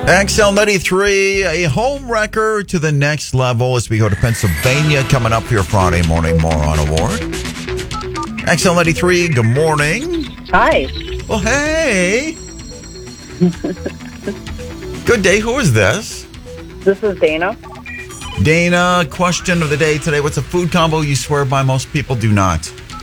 XL93, a home wrecker to the next level as we go to Pennsylvania coming up here Friday morning. Moron Award. XL93, good morning. Hi. Well, hey. Good day. Who is this? This is Dana. Dana, question of the day today. What's a food combo you swear by most people do not?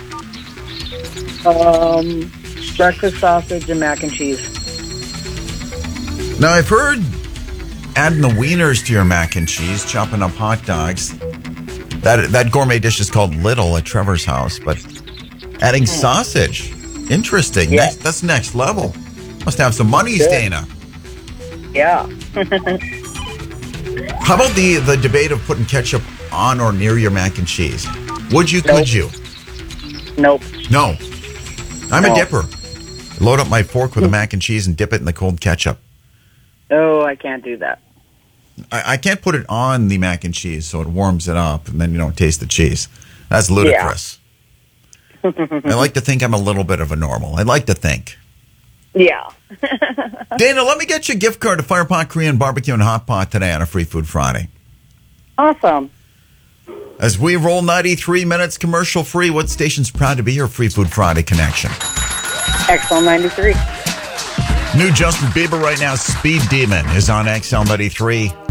Breakfast sausage and mac and cheese. Now, I've heard adding the wieners to your mac and cheese, chopping up hot dogs. That gourmet dish is called Little at Trevor's house, but adding sausage, interesting. Yeah. That's next level. Must have some monies, Good. Dana. Yeah. How about the debate of putting ketchup on or near your mac and cheese? Would you, Nope. could you? Nope. No. I'm a No. dipper. Load up my fork with the mac and cheese and dip it in the cold ketchup. Oh, I can't do that. I can't put it on the mac and cheese so it warms it up and then you don't taste the cheese. That's ludicrous. I like to think I'm a little bit of a normal. I like to think. Yeah. Dana, let me get you a gift card to Firepot Korean Barbecue and Hot Pot today on a Free Food Friday. Awesome. As we roll 93 minutes commercial free, what station's proud to be your Free Food Friday connection? XL93. New Justin Bieber right now, Speed Demon, is on XL93.